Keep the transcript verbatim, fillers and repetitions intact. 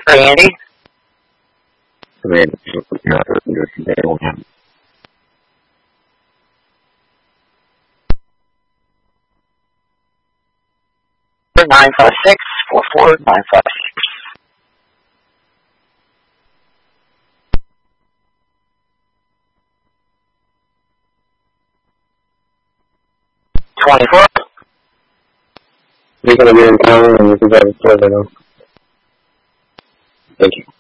Hey, Andy. Man, nine five six four four nine five six. Twenty-four. We're gonna be in town and this is our Thank you.